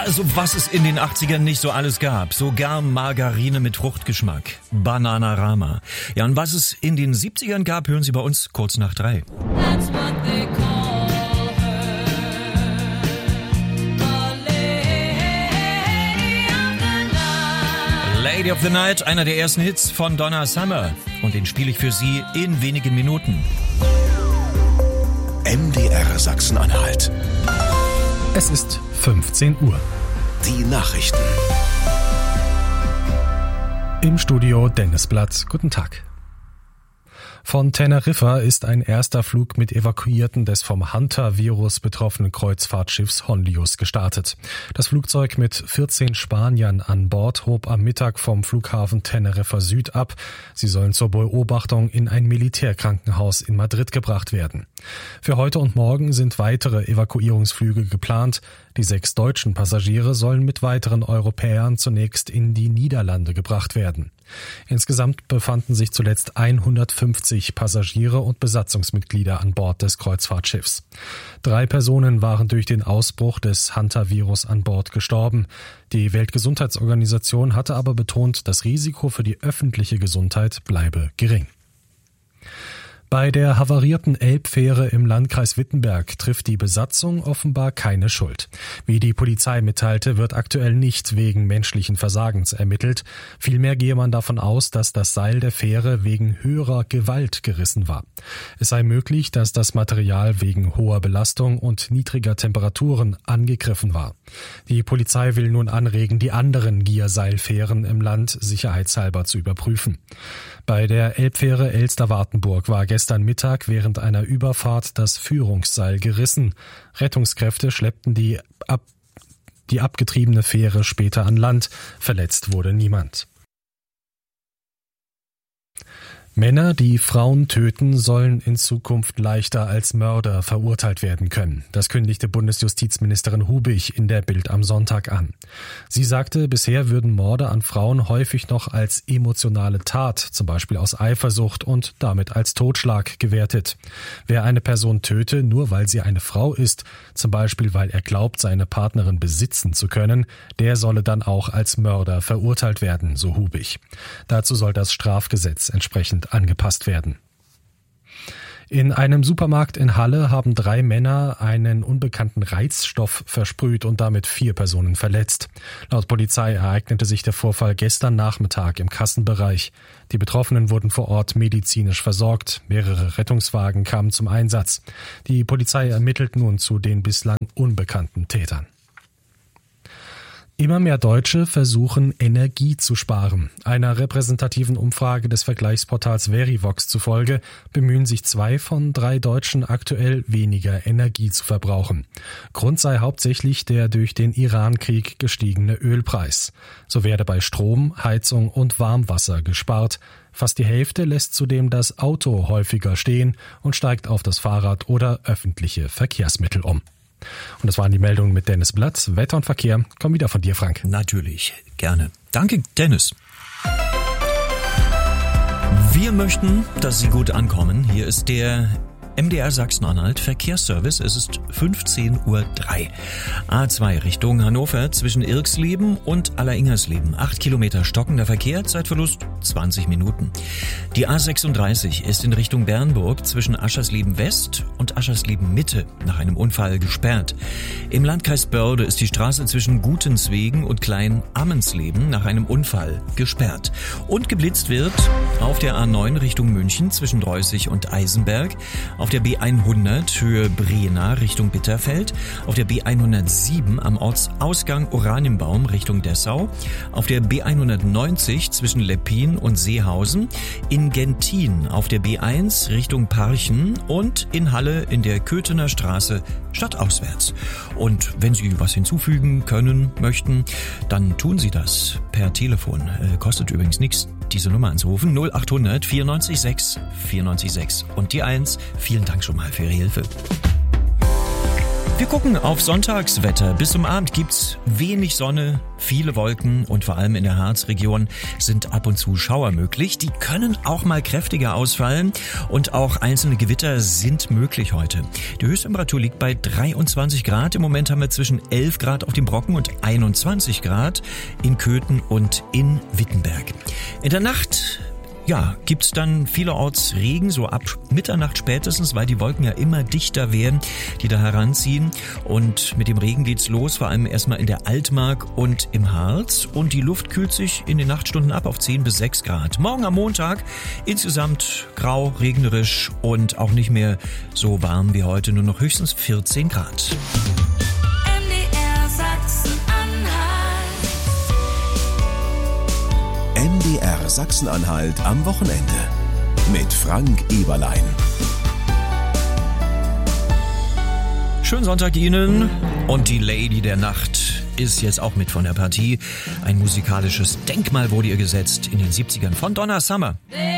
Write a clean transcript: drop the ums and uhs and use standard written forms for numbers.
Also was es in den 80ern nicht so alles gab. Sogar Margarine mit Fruchtgeschmack. Bananarama. Ja, und was es in den 70ern gab, hören Sie bei uns kurz nach 3. That's what they call her, the Lady of the Night, einer der ersten Hits von Donna Summer. Und den spiele ich für Sie in wenigen Minuten. MDR Sachsen-Anhalt. Es ist 15 Uhr. Die Nachrichten. Im Studio Dennis Blatt. Guten Tag. Von Teneriffa ist ein erster Flug mit Evakuierten des vom Hunter-Virus betroffenen Kreuzfahrtschiffs Hondius gestartet. Das Flugzeug mit 14 Spaniern an Bord hob am Mittag vom Flughafen Teneriffa Süd ab. Sie sollen zur Beobachtung in ein Militärkrankenhaus in Madrid gebracht werden. Für heute und morgen sind weitere Evakuierungsflüge geplant. Die 6 deutschen Passagiere sollen mit weiteren Europäern zunächst in die Niederlande gebracht werden. Insgesamt befanden sich zuletzt 150 Passagiere und Besatzungsmitglieder an Bord des Kreuzfahrtschiffs. 3 Personen waren durch den Ausbruch des Hunter-Virus an Bord gestorben. Die Weltgesundheitsorganisation hatte aber betont, das Risiko für die öffentliche Gesundheit bleibe gering. Bei der havarierten Elbfähre im Landkreis Wittenberg trifft die Besatzung offenbar keine Schuld. Wie die Polizei mitteilte, wird aktuell nicht wegen menschlichen Versagens ermittelt. Vielmehr gehe man davon aus, dass das Seil der Fähre wegen höherer Gewalt gerissen war. Es sei möglich, dass das Material wegen hoher Belastung und niedriger Temperaturen angegriffen war. Die Polizei will nun anregen, die anderen Gierseilfähren im Land sicherheitshalber zu überprüfen. Bei der Elbfähre Elster-Wartenburg war gestern Mittag während einer Überfahrt das Führungsseil gerissen. Rettungskräfte schleppten die abgetriebene Fähre später an Land. Verletzt wurde niemand. Männer, die Frauen töten, sollen in Zukunft leichter als Mörder verurteilt werden können. Das kündigte Bundesjustizministerin Hubich in der Bild am Sonntag an. Sie sagte, bisher würden Morde an Frauen häufig noch als emotionale Tat, zum Beispiel aus Eifersucht und damit als Totschlag gewertet. Wer eine Person töte, nur weil sie eine Frau ist, zum Beispiel weil er glaubt, seine Partnerin besitzen zu können, der solle dann auch als Mörder verurteilt werden, so Hubich. Dazu soll das Strafgesetz entsprechend angepasst werden. In einem Supermarkt in Halle haben 3 Männer einen unbekannten Reizstoff versprüht und damit 4 Personen verletzt. Laut Polizei ereignete sich der Vorfall gestern Nachmittag im Kassenbereich. Die Betroffenen wurden vor Ort medizinisch versorgt. Mehrere Rettungswagen kamen zum Einsatz. Die Polizei ermittelt nun zu den bislang unbekannten Tätern. Immer mehr Deutsche versuchen, Energie zu sparen. Einer repräsentativen Umfrage des Vergleichsportals Verivox zufolge bemühen sich 2 von 3 Deutschen aktuell, weniger Energie zu verbrauchen. Grund sei hauptsächlich der durch den Iran-Krieg gestiegene Ölpreis. So werde bei Strom, Heizung und Warmwasser gespart. Fast die Hälfte lässt zudem das Auto häufiger stehen und steigt auf das Fahrrad oder öffentliche Verkehrsmittel um. Und das waren die Meldungen mit Dennis Blatt. Wetter und Verkehr kommen wieder von dir, Frank. Natürlich, gerne. Danke, Dennis. Wir möchten, dass Sie gut ankommen. Hier ist der MDR Sachsen-Anhalt Verkehrsservice. Es ist 15:03 Uhr. A2 Richtung Hannover zwischen Irxleben und Alleringhersleben. 8 Kilometer stockender Verkehr, Zeitverlust 20 Minuten. Die A36 ist in Richtung Bernburg zwischen Aschersleben West und Aschersleben Mitte nach einem Unfall gesperrt. Im Landkreis Börde ist die Straße zwischen Gutenswegen und Klein-Ammensleben nach einem Unfall gesperrt. Und geblitzt wird auf der A9 Richtung München zwischen Dreußig und Eisenberg, auf der B100 Höhe Brena Richtung Bitterfeld, auf der B107 am Ortsausgang Oranienbaum Richtung Dessau, auf der B190 zwischen Leppin und Seehausen, in Gentin auf der B1 Richtung Parchen und in Halle in der Köthener Straße stadtauswärts. Und wenn Sie was hinzufügen können, möchten, dann tun Sie das per Telefon. Kostet übrigens nichts, diese Nummer anzurufen. 0800 94 6 94 6 und die 1. Vielen Dank schon mal für Ihre Hilfe. Wir gucken auf Sonntagswetter. Bis zum Abend gibt's wenig Sonne, viele Wolken und vor allem in der Harzregion sind ab und zu Schauer möglich. Die können auch mal kräftiger ausfallen und auch einzelne Gewitter sind möglich heute. Die Höchsttemperatur liegt bei 23 Grad. Im Moment haben wir zwischen 11 Grad auf dem Brocken und 21 Grad in Köthen und in Wittenberg. In der Nacht gibt's dann vielerorts Regen, so ab Mitternacht spätestens, weil die Wolken ja immer dichter werden, die da heranziehen. Und mit dem Regen geht's los, vor allem erstmal in der Altmark und im Harz. Und die Luft kühlt sich in den Nachtstunden ab auf 10 bis 6 Grad. Morgen am Montag insgesamt grau, regnerisch und auch nicht mehr so warm wie heute, nur noch höchstens 14 Grad. MDR Sachsen-Anhalt. MDR Sachsen-Anhalt am Wochenende mit Frank Eberlein. Schönen Sonntag Ihnen und die Lady der Nacht ist jetzt auch mit von der Partie. Ein musikalisches Denkmal wurde ihr gesetzt in den 70ern von Donna Summer. There